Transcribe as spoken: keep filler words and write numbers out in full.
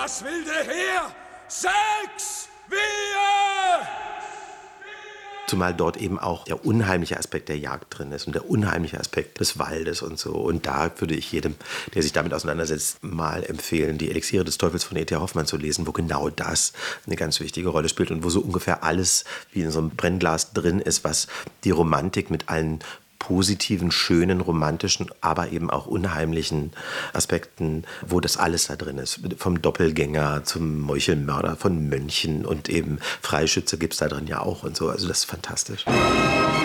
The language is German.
Was will der Herr? Sex! Wir! Zumal dort eben auch der unheimliche Aspekt der Jagd drin ist und der unheimliche Aspekt des Waldes und so. Und da würde ich jedem, der sich damit auseinandersetzt, mal empfehlen, die Elixiere des Teufels von E T Hoffmann zu lesen, wo genau das eine ganz wichtige Rolle spielt und wo so ungefähr alles wie in so einem Brennglas drin ist, was die Romantik mit allen positiven, schönen, romantischen, aber eben auch unheimlichen Aspekten, wo das alles da drin ist. Vom Doppelgänger zum Meuchelmörder, von Mönchen und eben Freischütze gibt es da drin ja auch und so. Also das ist fantastisch.